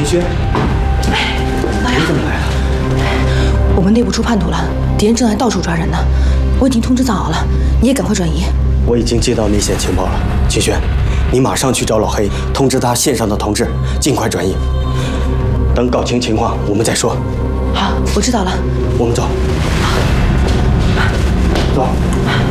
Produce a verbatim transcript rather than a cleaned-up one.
秦轩， 老杨， 你怎么来了？ 我们内部出叛徒了，敌人正在到处抓人呢。我已经通知藏獒了，你也赶快转移。 我已经接到内线情报了，秦轩，你马上去找老黑，通知他线上的同志尽快转移。等搞清情况，我们再说。 好，我知道了。 我们走。走。